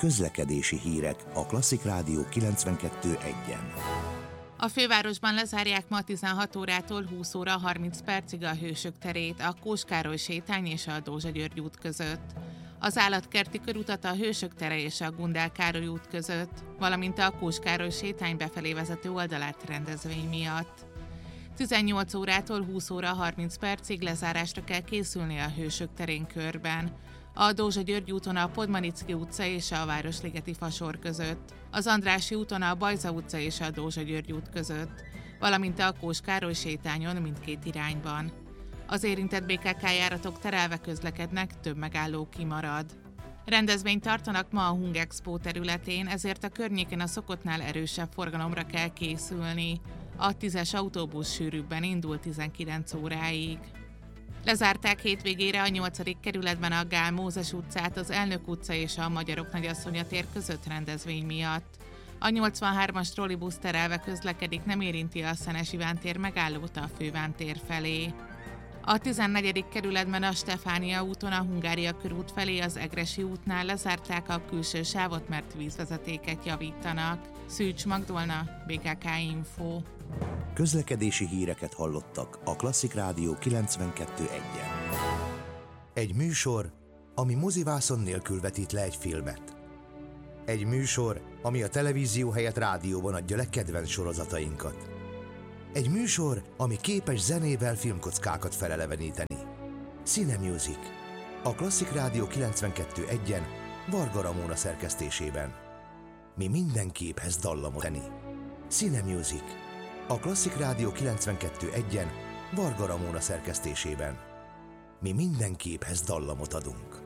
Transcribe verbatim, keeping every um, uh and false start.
Közlekedési hírek a Klasszik Rádió kilencvenkettő egyen. A fővárosban lezárják ma tizenhat órától húsz óra harminc percig a Hősök terét, a Kós Károly sétány és a Dózsa György út között, az Állatkerti körutat a Hősök tere és a Gundel Károly út között, valamint a Kós Károly sétány befelé vezető oldalát rendezvény miatt. tizennyolc órától húsz óra harminc percig lezárásra kell készülni a Hősök terén körben, a Dózsa György úton a Podmanicki utca és a Városligeti Fasor között, az Andrássy úton a Bajza utca és a Dózsa György út között, valamint a Kós Károly sétányon mindkét irányban. Az érintett bé ká ká járatok terelve közlekednek, több megálló kimarad. Rendezvényt tartanak ma a Hungexpo területén, ezért a környéken a szokottnál erősebb forgalomra kell készülni. A tízes autóbusz sűrűbben indul tizenkilenc óráig. Lezárták hétvégére a nyolcadik kerületben a Gál Mózes utcát, az Elnök utca és a Magyarok Nagyasszonya tér között rendezvény miatt. A nyolcvanhármas trollibusz terelve közlekedik, nem érinti a Szenes Iván tér megállót a Főván tér felé. A tizennegyedik kerületben a Stefánia úton a Hungária körút felé az Egressy útnál lezárták a külső sávot, mert vízvezetéket javítanak. Szűcs Magdolna, bé ká ká Info. Közlekedési híreket hallottak a Klasszik Rádió kilencvenkettő egyen. Egy műsor, ami mozivászon nélkül vetít le egy filmet. Egy műsor, ami a televízió helyett rádióban adja le kedvenc sorozatainkat. Egy műsor, ami képes zenével filmkockákat feleleveníteni. Cine Music. A Klasszik Rádió kilencvenkettő egyen Varga Ramóna szerkesztésében. Mi minden képhez dallamot tenni. Cine Music. A Klasszik Rádió kilencvenkettő egyen Varga Ramóna szerkesztésében. Mi minden képhez dallamot adunk.